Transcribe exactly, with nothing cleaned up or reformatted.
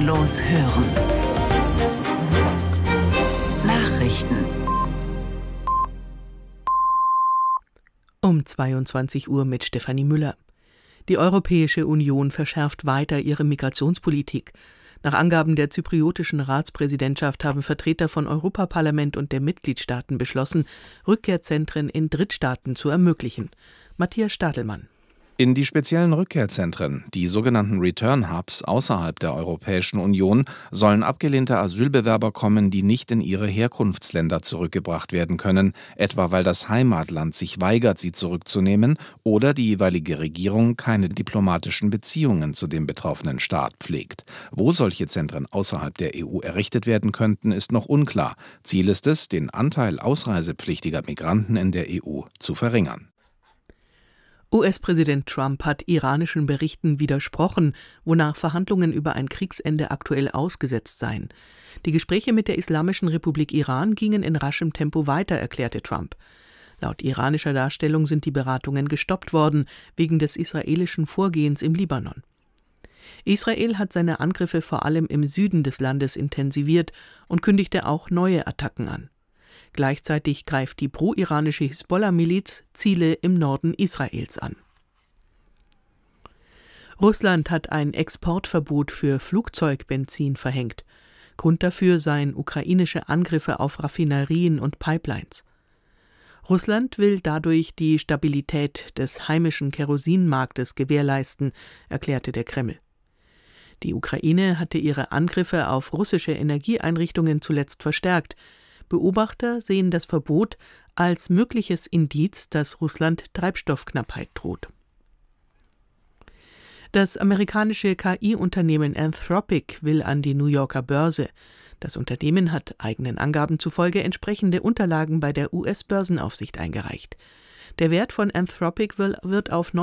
Grundlos hören. Nachrichten um zweiundzwanzig Uhr mit Stefanie Müller. Die Europäische Union verschärft weiter ihre Migrationspolitik. Nach Angaben der zypriotischen Ratspräsidentschaft haben Vertreter von Europaparlament und der Mitgliedstaaten beschlossen, Rückkehrzentren in Drittstaaten zu ermöglichen. Matthias Stadelmann. In die speziellen Rückkehrzentren, die sogenannten Return Hubs außerhalb der Europäischen Union, sollen abgelehnte Asylbewerber kommen, die nicht in ihre Herkunftsländer zurückgebracht werden können, etwa weil das Heimatland sich weigert, sie zurückzunehmen oder die jeweilige Regierung keine diplomatischen Beziehungen zu dem betroffenen Staat pflegt. Wo solche Zentren außerhalb der E U errichtet werden könnten, ist noch unklar. Ziel ist es, den Anteil ausreisepflichtiger Migranten in der E U zu verringern. U S-Präsident Trump hat iranischen Berichten widersprochen, wonach Verhandlungen über ein Kriegsende aktuell ausgesetzt seien. Die Gespräche mit der Islamischen Republik Iran gingen in raschem Tempo weiter, erklärte Trump. Laut iranischer Darstellung sind die Beratungen gestoppt worden, wegen des israelischen Vorgehens im Libanon. Israel hat seine Angriffe vor allem im Süden des Landes intensiviert und kündigte auch neue Attacken an. Gleichzeitig greift die pro-iranische Hisbollah-Miliz Ziele im Norden Israels an. Russland hat ein Exportverbot für Flugzeugbenzin verhängt. Grund dafür seien ukrainische Angriffe auf Raffinerien und Pipelines. Russland will dadurch die Stabilität des heimischen Kerosinmarktes gewährleisten, erklärte der Kreml. Die Ukraine hatte ihre Angriffe auf russische Energieeinrichtungen zuletzt verstärkt. Beobachter sehen das Verbot als mögliches Indiz, dass Russland Treibstoffknappheit droht. Das amerikanische K I-Unternehmen Anthropic will an die New Yorker Börse. Das Unternehmen hat eigenen Angaben zufolge entsprechende Unterlagen bei der U S-Börsenaufsicht eingereicht. Der Wert von Anthropic wird auf